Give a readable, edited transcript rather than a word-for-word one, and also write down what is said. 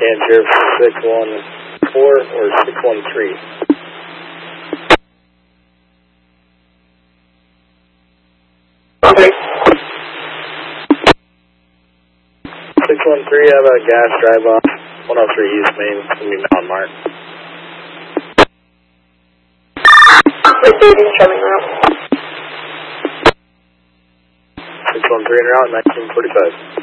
And 0614 or 613. Okay. 613, I have a gas drive off. 103 East Main. It's going to be Mountain Mart. Receiving showing route. 613 en route, 1945.